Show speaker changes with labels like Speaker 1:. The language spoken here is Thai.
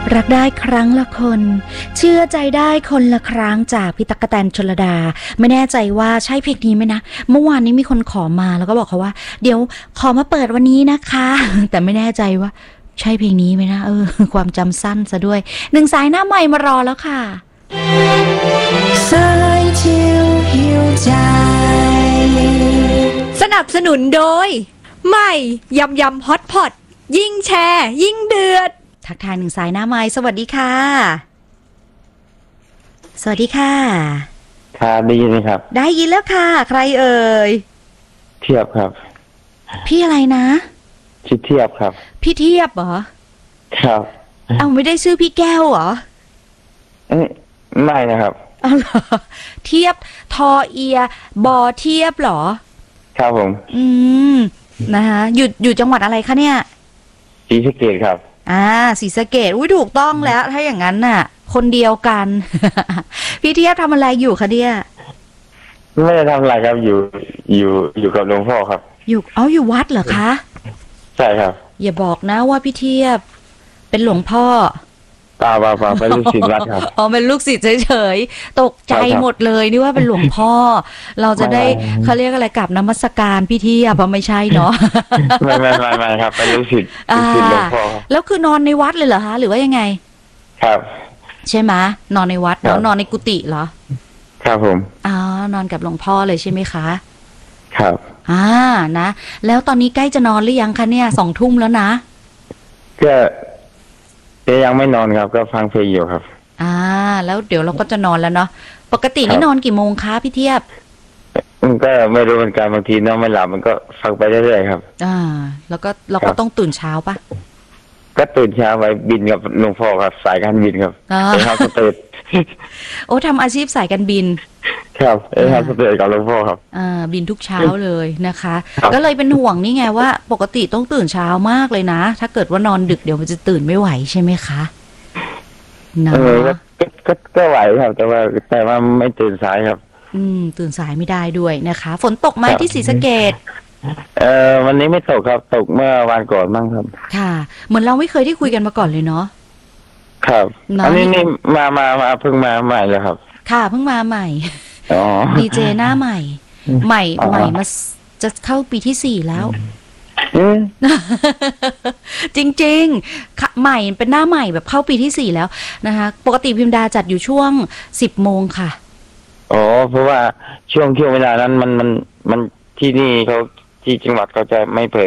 Speaker 1: รักได้ครั้งละคนเชื่อใจได้คนละครั้งจากพี่ตั๊กแตนชลดาไม่แน่ใจว่าใช่เพลงนี้ไหมนะเมื่อวานนี้มีคนขอมาแล้วก็บอกเขาว่าเดี๋ยวขอมาเปิดวันนี้นะคะ แต่ไม่แน่ใจว่าใช่เพลงนี้ไหมนะความจำสั้นซะด้วยหนึ่งสายหน้าใหม่มารอแล้วค่ะ
Speaker 2: สายเที่ยวหิวใจ
Speaker 3: สนับสนุนโดยใหม่ยำยำฮอตพอตยิ่งแชร์ยิ่งเดือด
Speaker 1: ทักทายหนึ่งสายหน้าใหม่สวัสดีค่ะสวัสดีค่ะ
Speaker 4: ครับได้ยินไหมครับ
Speaker 1: ได้ยินแล้วค่ะใครเอ่ย
Speaker 4: เทียบครับ
Speaker 1: พี่อะไรนะ
Speaker 4: ชื่อเทียบครับ
Speaker 1: พี่เทียบเหรอ
Speaker 4: ครับ
Speaker 1: เอาไม่ได้ชื่อพี่แก้วเหรอ
Speaker 4: ไม่นะครับ
Speaker 1: อ๋อเหรอเทียบทอเอียบอเทียบเหรอ
Speaker 4: ครับผม
Speaker 1: นะคะอยู่จังหวัดอะไรคะเนี่ย
Speaker 4: ศรีสะเกษครับ
Speaker 1: ศรีสะเกษอุ้ยถูกต้องแล้วถ้าอย่างนั้นน่ะคนเดียวกัน พี่เทียบทำอะไรอยู่คะเนี่ย
Speaker 4: ไม่ได้ทำอะไรครับอยู่กับหลวงพ่อครับ
Speaker 1: อยู่วัดเหรอคะ
Speaker 4: ใช่ครับ
Speaker 1: อย่าบอกนะว่าพี่เทียบเป็นหลวงพ่อ
Speaker 4: เปล่าเป็นลูกศิษย์วัดครับ
Speaker 1: เป็นลูกศิษย์เฉยๆตกใจหมดเลยนี่ว่าเป็นหลวงพ่อเราจะได้เขาเรียกอะไรกับนมัสการพี่เทียบไม่ใช่เนาะ
Speaker 4: ไม่ครับเป็นลูกศิษย์หลวงพ่อ
Speaker 1: แล้วคือนอนในวัดเลยเหรอคะหรือว่ายังไง
Speaker 4: ครับ
Speaker 1: ใช่ไหมนอนในวัดแล้วนอนในกุฏิเหรอ
Speaker 4: ครับผม
Speaker 1: นอนกับหลวงพ่อเลยใช่ไหมคะ
Speaker 4: ครับ
Speaker 1: นะแล้วตอนนี้ใกล้จะนอนหรือยังคะเนี่ย2 ทุ่มแล้วนะ
Speaker 4: ก็ยังไม่นอนครับก็ฟังเพลงอยู่ครับ
Speaker 1: แล้วเดี๋ยวเราก็จะนอนแล้วเนาะปกตินี่นอนกี่โมงคะพี่เทียบ
Speaker 4: ก็ไม่รู้เหมือนกันบางทีนอนไม่หลับมันก็ฟังไปเรื่อยๆครับ
Speaker 1: แล้วก็เราก็ต้องตื่นเช้าปะ
Speaker 4: ก็ตื่นเช้าไปบินกับหลวงพ่อครับสายการบินครับครับก็ตื่น
Speaker 1: ทำอาชีพสายการบิน
Speaker 4: ครับครับก็ตื่นกับหลวงพ่อครับ
Speaker 1: บินทุกเช้าเลยนะคะก็เลยเป็นห่วงนี่ไงว่าปกติต้องตื่นเช้ามากเลยนะถ้าเกิดว่านอนดึกเดี๋ยวมันจะตื่นไม่ไหวใช่ไหมคะเนาะ
Speaker 4: ก็ไหวครับแต่ว่าไม่ตื่นสายครับ
Speaker 1: ตื่นสายไม่ได้ด้วยนะคะฝนตกไหมที่ศรีสะเกษ
Speaker 4: วันนี้ไม่ตกครับตกเมื่อวันก่อนบ้างครับ
Speaker 1: ค่ะเหมือนเราไม่เคยได้คุยกันมาก่อนเลยเนาะ
Speaker 4: ครับอันนี้มาเพิ่งมาใหม่เลยครับ
Speaker 1: ค่ะเพิ่งมาใหม่ดีเจหน้าใหม่มาจะเข้าปีที่4แล้วจริงๆใหม่เป็นหน้าใหม่แบบเข้าปีที่4แล้วนะคะปกติพิมดาจัดอยู่ช่วง10 โมงค่ะ
Speaker 4: เพราะว่าช่วงเวลานั้นมันที่นี่เขาที่จังหวัดเขาจะไม่เปิด